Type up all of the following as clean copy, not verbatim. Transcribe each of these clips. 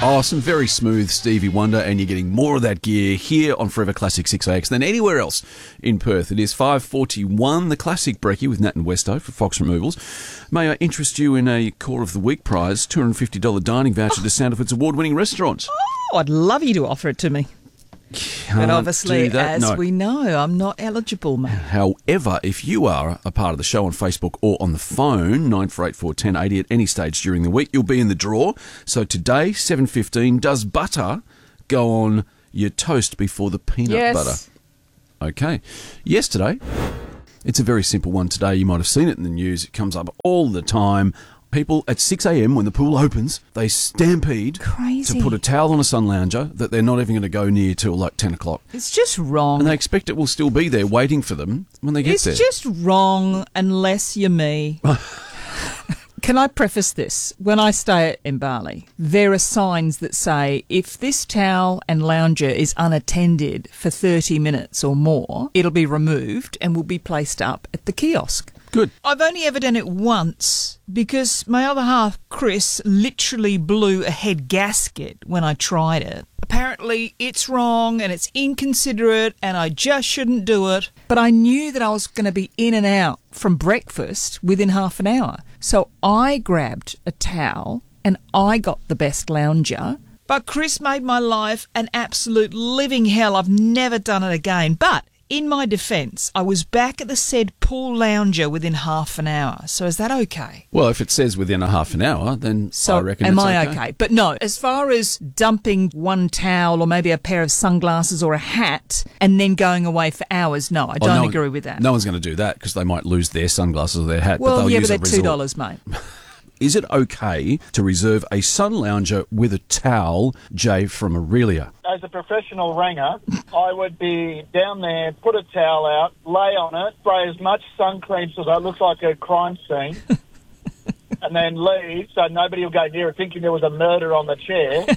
Oh, some very smooth Stevie Wonder, and you're getting more of that gear here on Forever Classic 6AX than anywhere else in Perth. It is 5:41, the Classic Brekkie with Nat and Westo for Fox Removals. May I interest you in a Core of the Week prize, $250 dining voucher to Sandifords award-winning restaurant? Oh, I'd love you to offer it to me. But obviously, no. we know, I'm not eligible, mate. However, if you are a part of the show on Facebook or on the phone, 9484 1080 at any stage during the week, you'll be in the draw. So today, 7:15, does butter go on your toast before the peanut butter? Okay. Yesterday, it's a very simple one today. You might have seen it in the news. It comes up all the time. People at 6 a.m. when the pool opens, they stampede to put a towel on a sun lounger that they're not even going to go near till like 10 o'clock. It's just wrong. And they expect it will still be there waiting for them when they get there. It's just wrong unless you're me. Can I preface this? When I stay in Bali, there are signs that say if this towel and lounger is unattended for 30 minutes or more, it'll be removed and will be placed up at the kiosk. Good. I've only ever done it once because my other half, Chris, literally blew a head gasket when I tried it. Apparently it's wrong and it's inconsiderate and I just shouldn't do it. But I knew that I was going to be in and out from breakfast within half an hour. So I grabbed a towel and I got the best lounger. But Chris made my life an absolute living hell. I've never done it again. But in my defence, I was back at the said pool lounger within half an hour. So is that okay? Well, if it says within a half an hour, then I reckon am it's I okay. okay? But no, as far as dumping one towel or maybe a pair of sunglasses or a hat and then going away for hours, no, I don't agree with that. No one's going to do that because they might lose their sunglasses or their hat. Well, but they'll use they're a resort. $2, mate. Is it okay to reserve a sun lounger with a towel, Jay from Aurelia? As a professional ranger, I would be down there, put a towel out, lay on it, spray as much sun cream so that it looks like a crime scene, and then leave so nobody will go near it thinking there was a murder on the chair,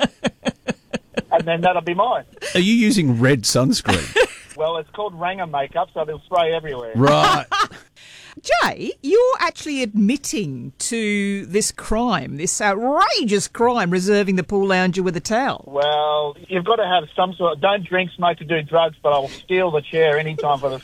and then that'll be mine. Are you using red sunscreen? Well, it's called ranger makeup, so they'll spray everywhere. Right. Jay, you're actually admitting to this crime, this outrageous crime, reserving the pool lounger with a towel. Well, you've got to have some sort of... Don't drink, smoke, or do drugs, but I'll steal the chair any time for the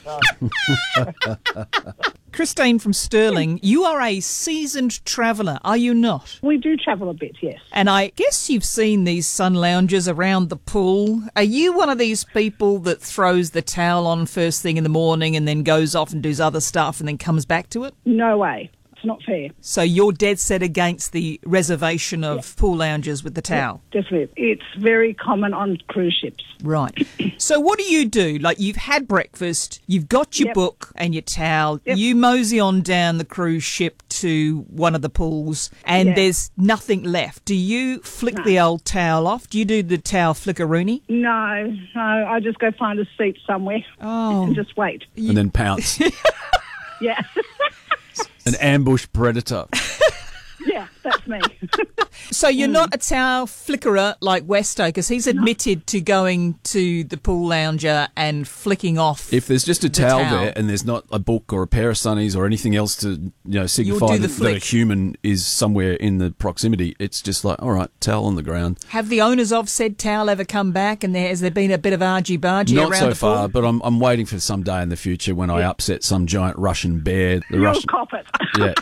sun. Christine from Stirling, you are a seasoned traveller, are you not? We do travel a bit, yes. And I guess you've seen these sun loungers around the pool. Are you one of these people that throws the towel on first thing in the morning and then goes off and does other stuff and then comes back to it? No way. It's not fair. So you're dead set against the reservation of pool loungers with the towel? Yeah, definitely. It's very common on cruise ships. Right. So what do you do? Like, you've had breakfast, you've got your book and your towel, you mosey on down the cruise ship to one of the pools and there's nothing left. Do you flick the old towel off? Do you do the towel flickaroony? No. I just go find a seat somewhere and just wait. And then pounce. Yeah. An ambush predator. Yeah, that's me. So you're not a towel flickerer like Westo, because he's admitted to going to the pool lounger and flicking off. If there's just a towel there and there's not a book or a pair of sunnies or anything else to signify that a human is somewhere in the proximity, it's just like, all right, towel on the ground. Have the owners of said towel ever come back and has there been a bit of argy-bargy around the pool? Not so far, but I'm waiting for some day in the future when I upset some giant Russian bear. You'll cop it. Yeah.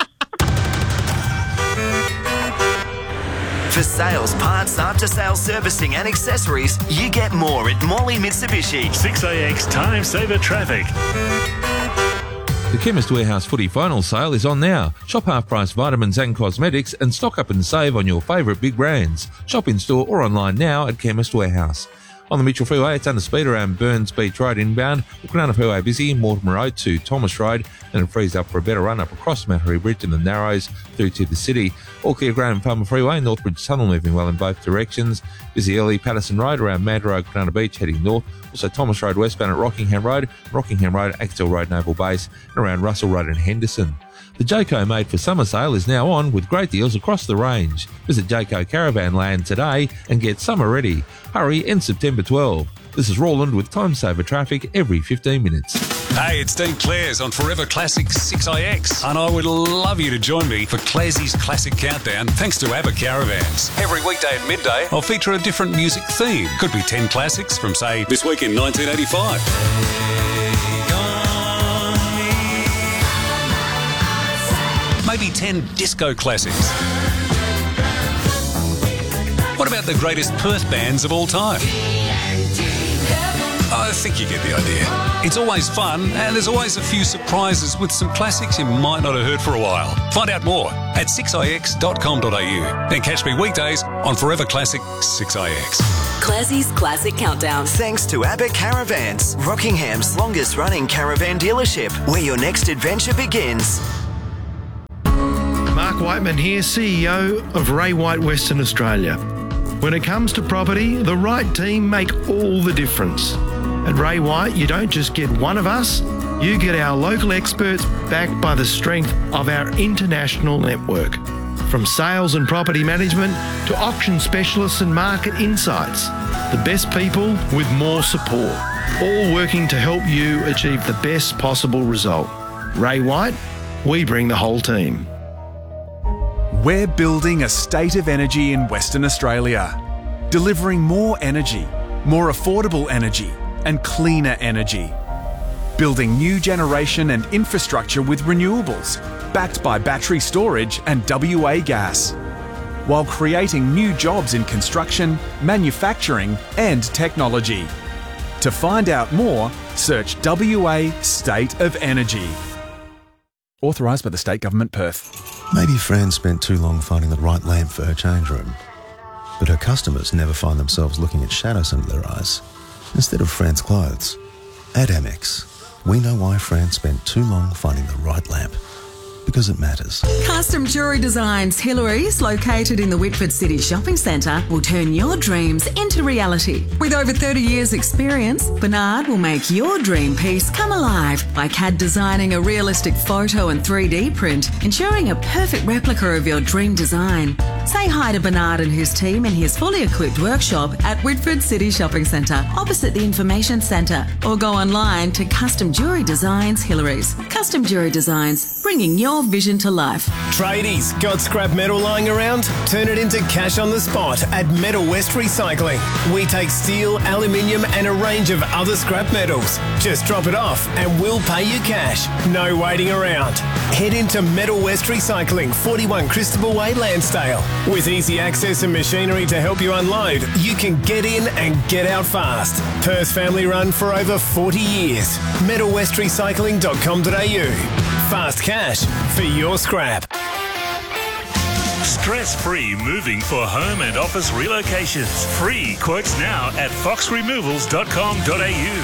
For sales, parts, after-sales servicing and accessories, you get more at Morley Mitsubishi. 6AX Time Saver Traffic. The Chemist Warehouse Footy Final Sale is on now. Shop half-price vitamins and cosmetics and stock up and save on your favourite big brands. Shop in-store or online now at Chemist Warehouse. On the Mitchell Freeway, it's under speed around Burns Beach Road inbound. Wookanoona Freeway busy, Mortimer Road to Thomas Road, and it frees up for a better run up across Mattery Bridge and the Narrows through to the city. All clear Graham Palmer Freeway, Northbridge Tunnel moving well in both directions. Busy early Patterson Road around Mad Road, Wookanoona Beach heading north. Also Thomas Road westbound at Rockingham Road, Axtell Road Naval Base, and around Russell Road and Henderson. The Jayco Made for Summer sale is now on with great deals across the range. Visit Jayco Caravan Land today and get summer ready. Hurry, end September 12. This is Roland with Time Saver Traffic every 15 minutes. Hey, it's Dean Clares on Forever Classic 6IX, and I would love you to join me for Clares's Classic Countdown thanks to ABBA Caravans. Every weekday at midday, I'll feature a different music theme. Could be 10 classics from, say, this week in 1985. Maybe 10 disco classics. What about the greatest Perth bands of all time? I think you get the idea. It's always fun, and there's always a few surprises with some classics you might not have heard for a while. Find out more at 6ix.com.au. Then catch me weekdays on Forever Classic 6ix. Classie's Classic Countdown. Thanks to ABBA Caravans, Rockingham's longest running caravan dealership, where your next adventure begins. Mark Whiteman here, CEO of Ray White Western Australia. When it comes to property, the right team make all the difference. At Ray White, you don't just get one of us, you get our local experts backed by the strength of our international network. From sales and property management to auction specialists and market insights, the best people with more support, all working to help you achieve the best possible result. Ray White, we bring the whole team. We're building a state of energy in Western Australia, delivering more energy, more affordable energy, and cleaner energy. Building new generation and infrastructure with renewables, backed by battery storage and WA gas, while creating new jobs in construction, manufacturing, and technology. To find out more, search WA State of Energy. Authorised by the State Government, Perth. Maybe Fran spent too long finding the right lamp for her change room, but her customers never find themselves looking at shadows under their eyes instead of Fran's clothes. At Amex, we know why Fran spent too long finding the right lamp. Because it matters. Custom Jewellery Designs Hillary's, located in the Whitford City Shopping Centre, will turn your dreams into reality. With over 30 years' experience, Bernard will make your dream piece come alive by CAD designing a realistic photo and 3D print, ensuring a perfect replica of your dream design. Say hi to Bernard and his team in his fully equipped workshop at Whitford City Shopping Centre, opposite the Information Centre, or go online to Custom Jewellery Designs Hillary's. Custom Jewellery Designs, bringing your vision to life. Tradies, got scrap metal lying around? Turn it into cash on the spot at Metal West Recycling. We take steel, aluminium and a range of other scrap metals. Just drop it off and we'll pay you cash. No waiting around. Head into Metal West Recycling, 41 Christabel Way, Lansdale. With easy access and machinery to help you unload, you can get in and get out fast. Perth family run for over 40 years. metalwestrecycling.com.au. Fast cash for your scrap. Stress-free moving for home and office relocations. Free quotes now at foxremovals.com.au.